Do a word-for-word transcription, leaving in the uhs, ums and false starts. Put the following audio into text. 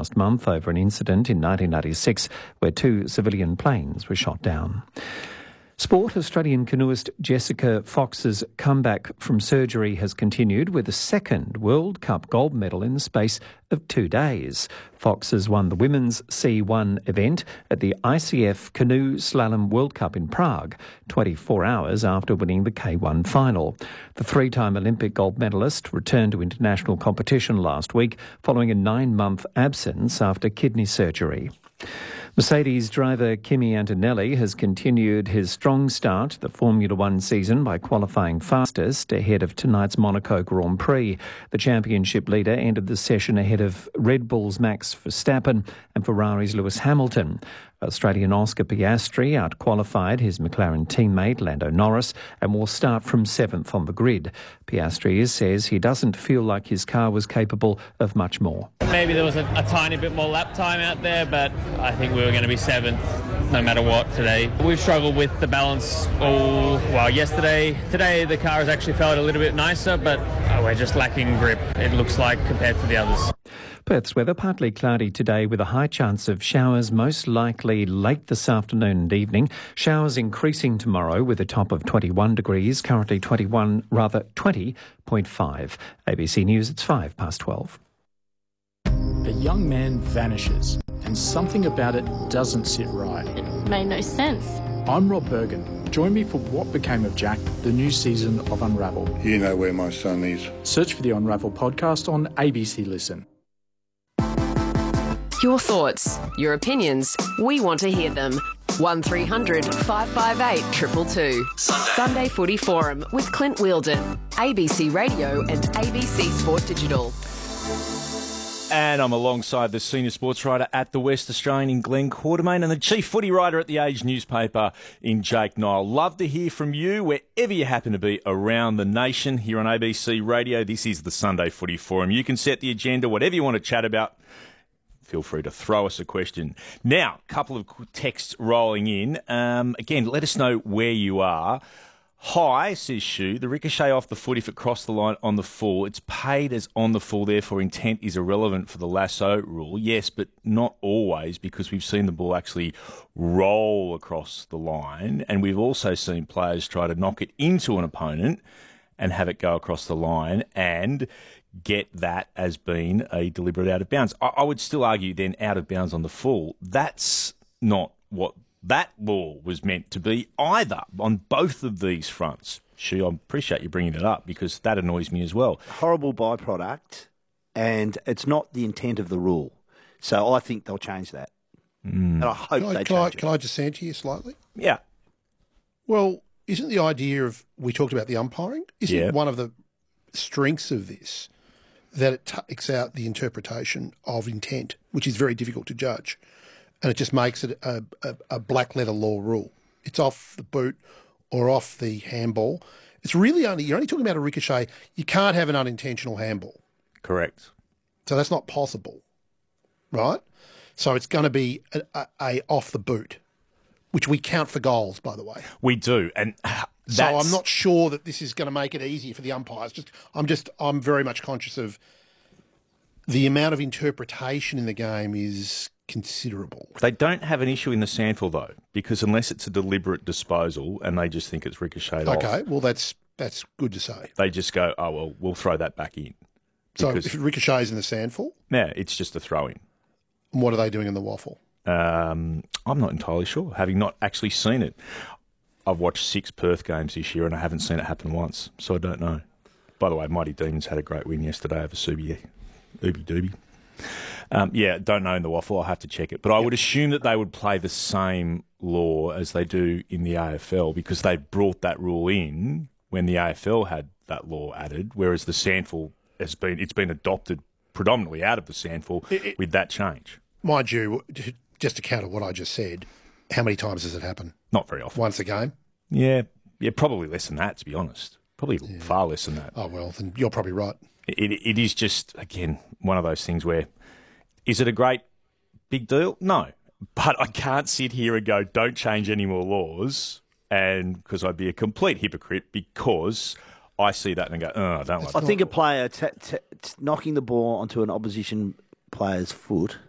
last month over an incident in nineteen ninety-six where two civilian planes were shot down. Sport. Australian canoeist Jessica Fox's comeback from surgery has continued with a second World Cup gold medal in the space of two days. Fox has won the Women's C one event at the I C F Canoe Slalom World Cup in Prague, twenty-four hours after winning the K one final. The three-time Olympic gold medalist returned to international competition last week following a nine-month absence after kidney surgery. Mercedes driver Kimi Antonelli has continued his strong start to the Formula One season by qualifying fastest ahead of tonight's Monaco Grand Prix. The championship leader ended the session ahead of Red Bull's Max Verstappen and Ferrari's Lewis Hamilton. Australian Oscar Piastri out-qualified his McLaren teammate Lando Norris and will start from seventh on the grid. Piastri says he doesn't feel like his car was capable of much more. Maybe there was a, a tiny bit more lap time out there, but I think we were going to be seventh no matter what today. We've struggled with the balance all, well, yesterday. Today the car has actually felt a little bit nicer, but oh, we're just lacking grip, it looks like, compared to the others. Perth's weather partly cloudy today with a high chance of showers, most likely late this afternoon and evening. Showers increasing tomorrow with a top of twenty-one degrees, currently twenty-one, rather twenty point five. A B C News, it's five past twelve. A young man vanishes and something about it doesn't sit right. It made no sense. I'm Rob Bergen. Join me for What Became of Jack, the new season of Unravel. You know where my son is. Search for the Unravel podcast on A B C Listen. Your thoughts, your opinions, we want to hear them. one three hundred five five eight two two two. Sunday. Sunday Footy Forum with Clint Wheeldon. A B C Radio and A B C Sport Digital. And I'm alongside the senior sports writer at the West Australian in Glenn Quartermain and the chief footy writer at the Age newspaper in Jake Nile. Love to hear from you wherever you happen to be around the nation here on A B C Radio. This is the Sunday Footy Forum. You can set the agenda, whatever you want to chat about. Feel free to throw us a question. Now, a couple of texts rolling in. Um, again, let us know where you are. Hi, says Shu, the ricochet off the foot if it crossed the line on the full. It's paid as on the full, therefore intent is irrelevant for the lasso rule. Yes, but not always, because we've seen the ball actually roll across the line, and we've also seen players try to knock it into an opponent and have it go across the line and get that as being a deliberate out of bounds. I, I would still argue then out of bounds on the full. That's not what that ball was meant to be either on both of these fronts. She, I appreciate you bringing it up because that annoys me as well. Horrible byproduct, and it's not the intent of the rule. So I think they'll change that. Mm. And I hope Can I, they can change I, it. Can I dissent here slightly? Yeah. Well, isn't the idea of, we talked about the umpiring, isn't Yeah. one of the strengths of this that it takes out the interpretation of intent, which is very difficult to judge, and it just makes it a, a, a black letter law rule. It's off the boot or off the handball. It's really only, you're only talking about a ricochet. You can't have an unintentional handball. Correct. So that's not possible, right? So it's going to be a, a, a off the boot, which we count for goals, by the way. We do, and uh, that's... So I'm not sure that this is going to make it easier for the umpires. Just, I'm just, I'm very much conscious of the amount of interpretation in the game is considerable. They don't have an issue in the Sandful, though, because unless it's a deliberate disposal and they just think it's ricocheted off... Okay, well, that's that's good to say. They just go, oh, well, we'll throw that back in. So Because- if it ricochets in the sandful, Yeah, it's just a throw-in. what are they doing in the waffle? Um, I'm not entirely sure, having not actually seen it. I've watched six Perth games this year and I haven't seen it happen once, so I don't know. By the way, Mighty Demons had a great win yesterday over Subi, Ubi Doobie. Um, yeah, don't know in the waffle. I'll have to check it. But I would assume that they would play the same law as they do in the A F L because they brought that rule in when the A F L had that law added, whereas the Sandful has been it's been adopted predominantly out of the Sandful It- it- with that change. Mind you, just to counter what I just said, how many times does it happen? Not very often. Once a game? Yeah, yeah, probably less than that, to be honest. Probably far less than that. Oh, well, then you're probably right. It, it is just, again, one of those things where, is it a great big deal? No. But I can't sit here and go, don't change any more laws, and because I'd be a complete hypocrite because I see that and go, oh, I don't like I that. think a player t- t- t- knocking the ball onto an opposition player's foot